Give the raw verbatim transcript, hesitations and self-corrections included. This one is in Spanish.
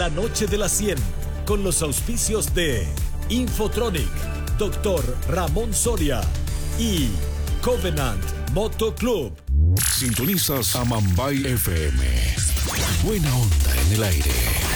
La Noche de las cien, con los auspicios de Infotronic, Doctor Ramón Soria y Covenant Moto Club. Sintonizas a Mambay F M. Buena onda en el aire.